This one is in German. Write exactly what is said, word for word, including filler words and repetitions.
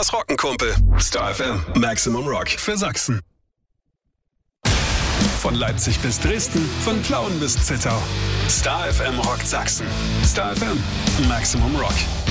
Lass rocken, Kumpel. Star F M, Maximum Rock für Sachsen. Von Leipzig bis Dresden, von Plauen bis Zittau. Star F M rockt Sachsen. Star F M, Maximum Rock.